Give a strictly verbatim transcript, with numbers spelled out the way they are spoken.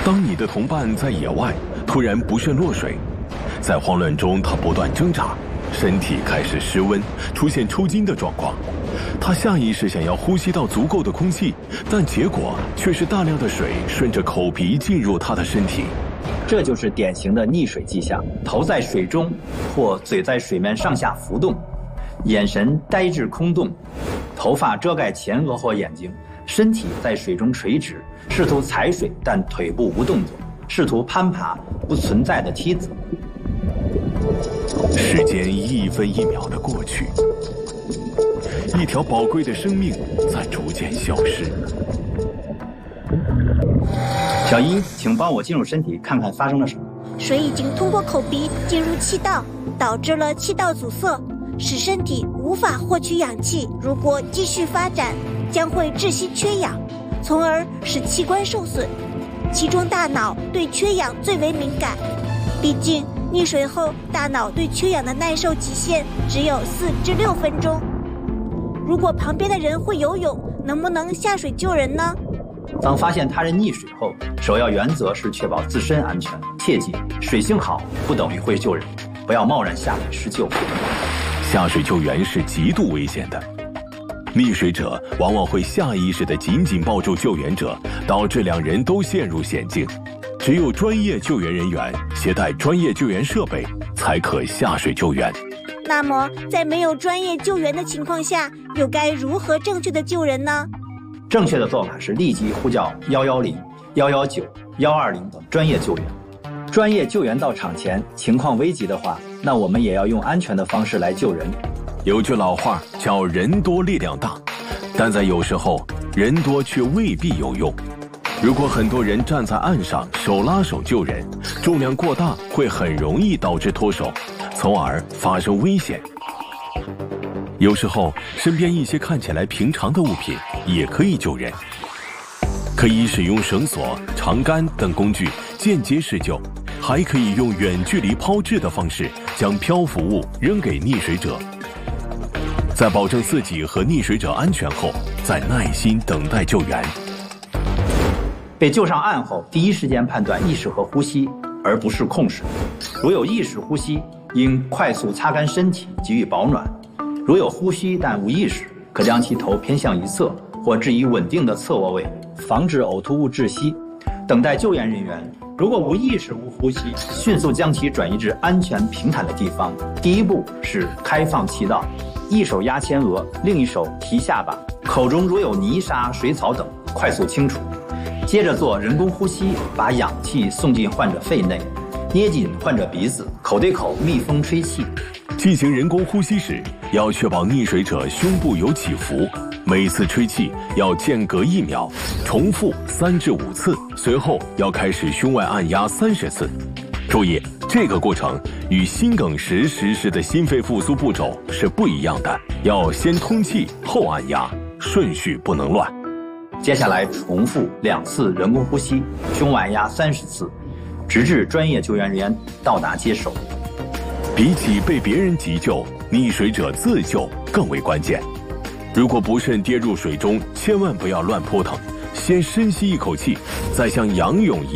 当你的同伴在野外突然不慎落水，在慌乱中他不断挣扎，身体开始失温，出现抽筋的状况。他下意识想要呼吸到足够的空气，但结果却是大量的水顺着口鼻进入他的身体。 这就是典型的溺水迹象，头在水中或嘴在水面上下浮动，眼神呆滞空洞，头发遮盖前额或眼睛，身体在水中垂直，试图踩水但腿部无动作，试图攀爬不存在的梯子。 时间一分一秒的过去，一条宝贵的生命在逐渐消失。 小一，请帮我进入身体看看发生了什么。 水已经通过口鼻进入气道，导致了气道阻塞，使身体无法获取氧气。如果继续发展，将会窒息缺氧，从而使器官受损，其中大脑对缺氧最为敏感。毕竟溺水后大脑对缺氧的耐受极限只有四至六分钟。如果旁边的人会游泳，能不能下水救人呢？ 当发现他人溺水后，首要原则是确保自身安全。切记，水性好不等于会救人，不要贸然下水施救。 下水救援是极度危险的，溺水者往往会下意识地紧紧抱住救援者，导致两人都陷入险境。只有专业救援人员携带专业救援设备，才可下水救援。 那么，在没有专业救援的情况下，又该如何正确的救人呢？ 正确的做法是立即呼叫一一零、一一九、一二零等专业救援。专业救援到场前，情况危急的话，那我们也要用安全的方式来救人。 有句老话叫人多力量大，但在有时候人多却未必有用。如果很多人站在岸上手拉手救人，重量过大会很容易导致脱手，从而发生危险。有时候身边一些看起来平常的物品也可以救人，可以使用绳索、长杆等工具间接施救，还可以用远距离抛掷的方式将漂浮物扔给溺水者。在保证自己和溺水者安全后，再耐心等待救援。 被救上岸后，第一时间判断意识和呼吸，而不是控制。如有意识呼吸，应快速擦干身体，给予保暖；如有呼吸但无意识，可将其头偏向一侧，或置于稳定的侧卧位，防止呕吐物窒息。等待救援人员，如果无意识无呼吸，迅速将其转移至安全平坦的地方。第一步是开放气道，一手压前额，另一手提下巴，口中如有泥沙、水草等，快速清除。接着做人工呼吸，把氧气送进患者肺内，捏紧患者鼻子，口对口密封吹气。 进行人工呼吸时，要确保溺水者胸部有起伏，每次吹气要间隔一秒，重复三至五次，随后要开始胸外按压三十次。注意，这个过程与心梗时实施的心肺复苏步骤是不一样的，要先通气后按压，顺序不能乱。 接下来重复两次人工呼吸，胸外按压三十次，直至专业救援人员到达接手。 比起被别人急救，溺水者自救更为关键。如果不慎跌入水中，千万不要乱扑腾，先深吸一口气，再像仰泳一